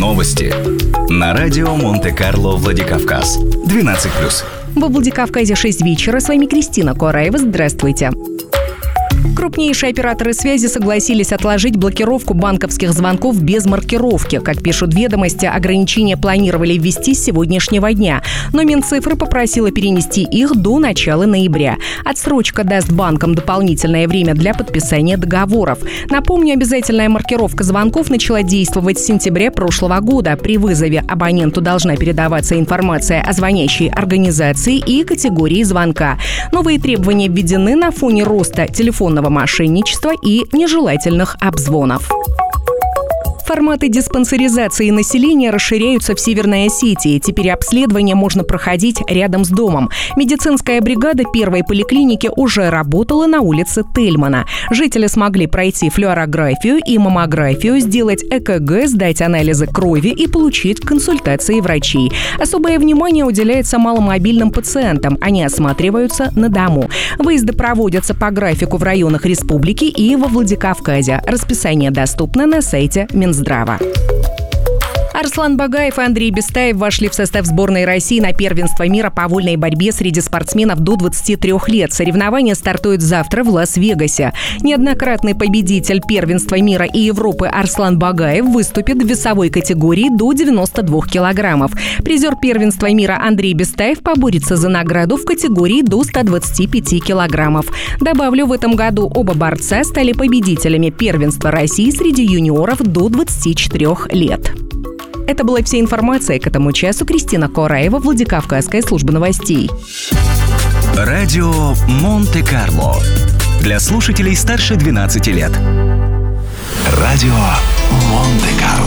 Новости на радио Монте-Карло Владикавказ. 12+. Во Владикавказе 6 вечера. С вами Кристина Кораева. Здравствуйте. Крупнейшие операторы связи согласились отложить блокировку банковских звонков без маркировки. Как пишут «Ведомости», ограничения планировали ввести с сегодняшнего дня. Но Минцифры попросила перенести их до начала ноября. Отсрочка даст банкам дополнительное время для подписания договоров. Напомню, обязательная маркировка звонков начала действовать с сентября прошлого года. При вызове абоненту должна передаваться информация о звонящей организации и категории звонка. Новые требования введены на фоне роста телефонного мошенничества и нежелательных обзвонов. Форматы диспансеризации населения расширяются в Северной Осетии. Теперь обследование можно проходить рядом с домом. Медицинская бригада первой поликлиники уже работала на улице Тельмана. Жители смогли пройти флюорографию и маммографию, сделать ЭКГ, сдать анализы крови и получить консультации врачей. Особое внимание уделяется маломобильным пациентам. Они осматриваются на дому. Выезды проводятся по графику в районах республики и во Владикавказе. Расписание доступно на сайте Минздрава. Арслан Багаев и Андрей Бестаев вошли в состав сборной России на первенство мира по вольной борьбе среди спортсменов до 23 лет. Соревнования стартуют завтра в Лас-Вегасе. Неоднократный победитель первенства мира и Европы Арслан Багаев выступит в весовой категории до 92 килограммов. Призер первенства мира Андрей Бестаев поборется за награду в категории до 125 килограммов. Добавлю, в этом году оба борца стали победителями первенства России среди юниоров до 24 лет. Это была вся информация к этому часу. Кристина Кораева, Владикавказская служба новостей. Радио Монте-Карло. Для слушателей старше 12 лет. Радио